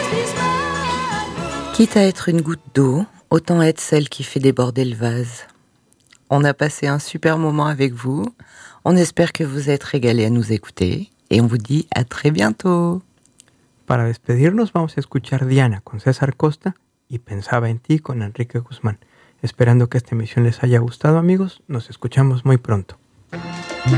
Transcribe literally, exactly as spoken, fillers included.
Quitte à être une goutte d'eau, autant être celle qui fait déborder le vase. On a passé un super moment avec vous. On espère que vous êtes régalés à nous écouter. Et on vous dit à très bientôt. Para despedirnos vamos a escuchar Diana con César Costa y Pensaba en ti con Enrique Guzmán. Esperando que esta emisión les haya gustado, amigos. Nos escuchamos muy pronto.